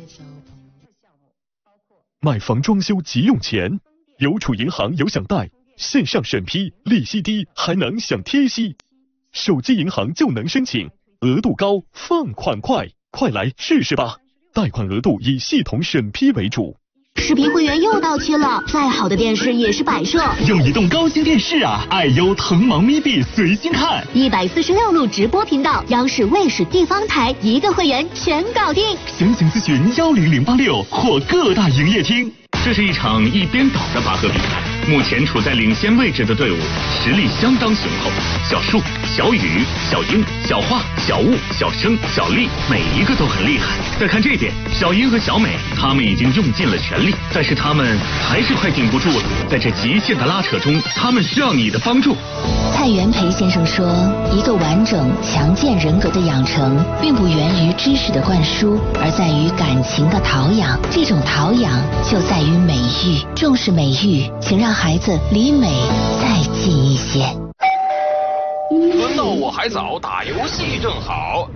买房装修急用钱，邮储银行有享贷，线上审批，利息低，还能享贴息。手机银行就能申请，额度高，放款快，快来试试吧！贷款额度以系统审批为主。 视频会员又到期了，再好的电视也是摆设。 用移动高清电视啊，爱优腾芒咪币随心看 ，146路直播频道，央视、卫视、地方台一个会员全搞定。 详情咨询10086或各大营业厅。这是一场一边倒的拔河比赛，目前处在领先位置的队伍实力相当雄厚，小树、小雨、小英、小花、小雾、小生、小丽，每一个都很厉害。再看这边，小英和小美，他们已经用尽了全力，但是他们还是快顶不住了。在这极限的拉扯中，他们需要你的帮助。 蔡元培先生说，一个完整强健人格的养成，并不源于知识的灌输，而在于感情的陶养。这种陶养就在于美育，重视美育，请让孩子离美再近一些。 轮到我还早，打游戏正好。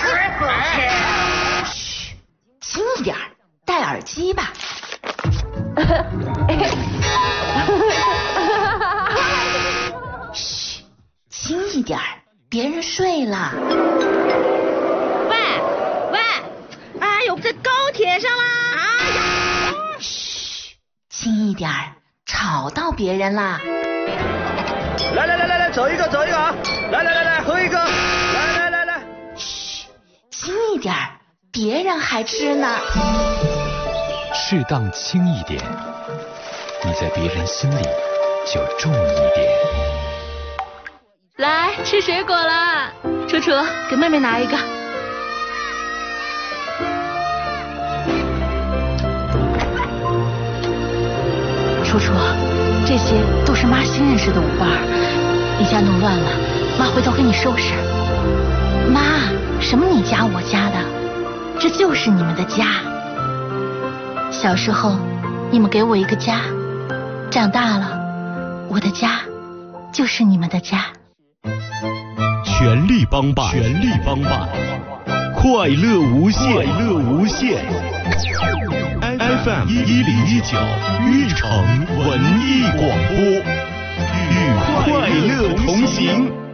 嘘，轻一点，戴耳机吧。嘘，轻一点，别人睡了。 喂，哎呦，在高铁上啦！哎呀， 嘘，轻一点，吵到别人啦。 来，走一个啊！来，喝一个！来。 嘘，轻一点，别人还吃呢。 适当轻一点，你在别人心里就重一点。 来吃水果了，楚楚给妹妹拿一个。楚楚，这些都是妈新认识的舞伴，你家弄乱了，妈回头给你收拾。妈，什么你家我家的，这就是你们的家。小时候你们给我一个家，长大了我的家就是你们的家。 全力帮办，快乐无限。FM 1019玉城文艺广播，与快乐同行。